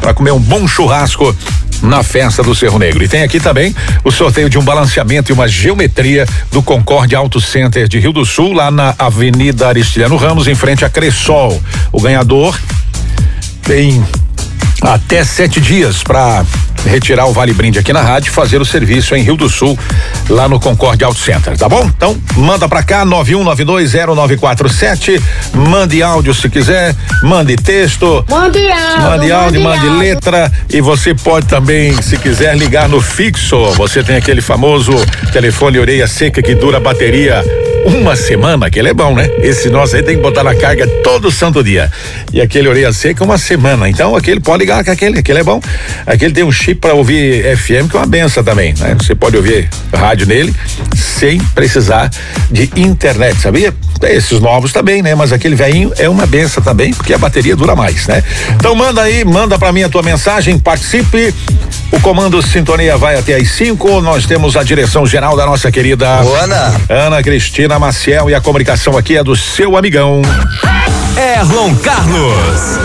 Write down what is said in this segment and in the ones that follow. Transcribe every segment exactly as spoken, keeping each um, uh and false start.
para comer um bom churrasco na festa do Cerro Negro. E tem aqui também o sorteio de um balanceamento e uma geometria do Concorde Auto Center de Rio do Sul, lá na Avenida Aristiliano Ramos, em frente a Cressol. O ganhador tem até sete dias para retirar o Vale Brinde aqui na rádio e fazer o serviço em Rio do Sul, lá no Concorde Auto Center, tá bom? Então, manda pra cá, nove um nove dois zero nove quatro sete, mande áudio se quiser, mande texto, mande áudio, mande áudio, mande áudio. letra, e você pode também, se quiser, ligar no fixo. Você tem aquele famoso telefone orelha seca que dura a bateria uma semana, aquele é bom, né? Esse nosso aí tem que botar na carga todo santo dia. E aquele orelha seca uma semana. Então, aquele pode ligar com aquele, aquele é bom. Aquele tem um chip para ouvir F M, que é uma benção também, né? Você pode ouvir rádio nele sem precisar de internet, sabia? Tem esses novos também, né? Mas aquele velhinho é uma benção também, porque a bateria dura mais, né? Então, manda aí, manda para mim a tua mensagem, participe. O comando Sintonia vai até às cinco. Nós temos a direção geral da nossa querida Ô, Ana. Ana Cristina Maciel, e a comunicação aqui é do seu amigão Erlon Carlos.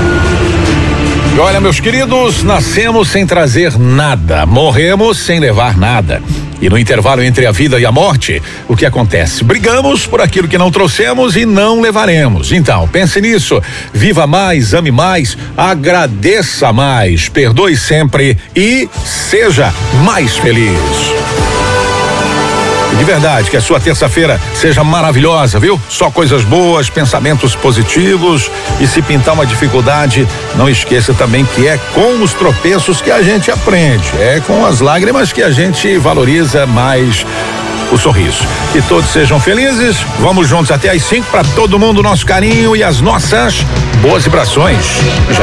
E olha, meus queridos, nascemos sem trazer nada, morremos sem levar nada. E no intervalo entre a vida e a morte, o que acontece? Brigamos por aquilo que não trouxemos e não levaremos. Então, pense nisso. Viva mais, ame mais, agradeça mais, perdoe sempre e seja mais feliz. De verdade, que a sua terça-feira seja maravilhosa, viu? Só coisas boas, pensamentos positivos, e se pintar uma dificuldade, não esqueça também que é com os tropeços que a gente aprende, é com as lágrimas que a gente valoriza mais o sorriso. Que todos sejam felizes, vamos juntos até às cinco para todo mundo, nosso carinho e as nossas boas vibrações.